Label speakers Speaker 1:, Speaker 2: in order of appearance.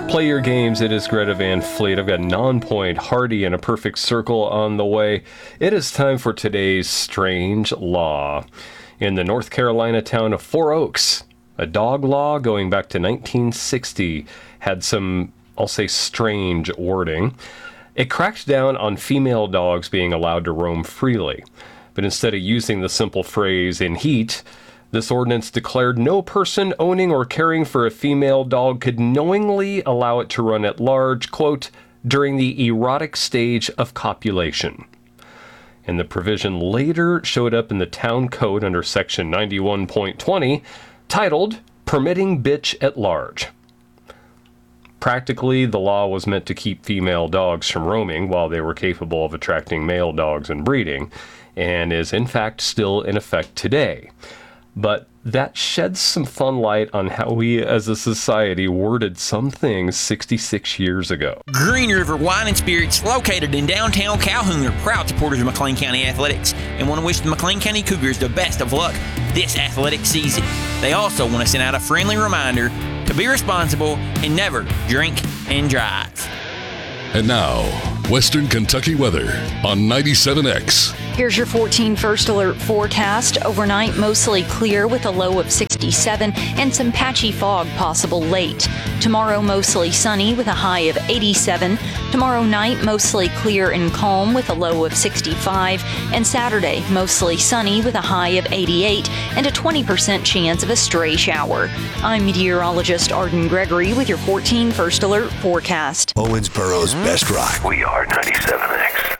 Speaker 1: Play your games. It is Greta Van Fleet. I've got Non-Point, Hardy, and a Perfect Circle on the way. It is time for today's strange law. In the North Carolina town of Four Oaks, a dog law going back to 1960 had some, I'll say, strange wording. It cracked down on female dogs being allowed to roam freely. But instead of using the simple phrase "in heat," this ordinance declared no person owning or caring for a female dog could knowingly allow it to run at large, quote, during the erotic stage of copulation. And the provision later showed up in the town code under section 91.20, titled Permitting Bitch at Large. Practically, the law was meant to keep female dogs from roaming while they were capable of attracting male dogs and breeding, and is in fact still in effect today. But that sheds some fun light on how we as a society worded some things 66 years ago.
Speaker 2: Green River Wine and Spirits, located in downtown Calhoun, are proud supporters of McLean County Athletics and want to wish the McLean County Cougars the best of luck this athletic season. They also want to send out a friendly reminder to be responsible and never drink and drive.
Speaker 3: And now, Western Kentucky weather on 97X.
Speaker 4: Here's your 14 First Alert forecast. Overnight, mostly clear with a low of 67 and some patchy fog possible late. Tomorrow, mostly sunny with a high of 87. Tomorrow night, mostly clear and calm with a low of 65. And Saturday, mostly sunny with a high of 88 and a 20% chance of a stray shower. I'm meteorologist Arden Gregory with your 14 First Alert forecast.
Speaker 5: Owensboro's best rock.
Speaker 6: We are 97X.